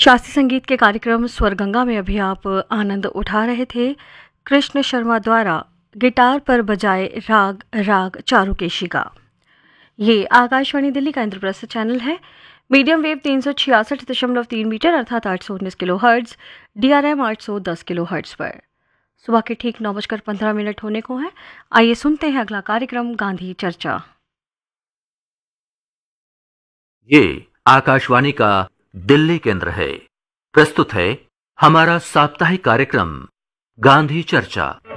शास्त्रीय संगीत के कार्यक्रम स्वरगंगा में अभी आप आनंद उठा रहे थे कृष्ण शर्मा द्वारा गिटार पर बजाए राग राग चारुकेशी का। ये आकाशवाणी दिल्ली का इंद्रप्रस्थ चैनल है। मीडियम वेव 366.3 मीटर अर्थात 819 kilo hertz, DRM 810 kilo hertz पर। सुबह के ठीक 9:15 होने को है। आइए सुनते हैं अगला कार्यक्रम गांधी चर्चा। ये आकाशवाणी का दिल्ली केंद्र है। प्रस्तुत है हमारा साप्ताहिक कार्यक्रम गांधी चर्चा।